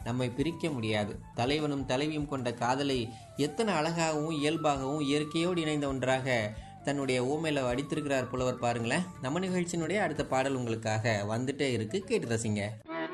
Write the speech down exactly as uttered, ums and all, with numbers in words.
நம்மை பிரிக்க முடியாது. தலைவனும் தலைவியும் கொண்ட காதலை எத்தனை அழகாகவும் இயல்பாகவும் இயற்கையோடு இணைந்த ஒன்றாக தன்னுடைய ஊமையில அடித்திருக்கிறார் புலவர் பாருங்களேன். நம்ம நிகழ்ச்சியினுடைய அடுத்த பாடல் உங்களுக்காக வந்துட்டே இருக்கு, கேட்டு ரசிங்க.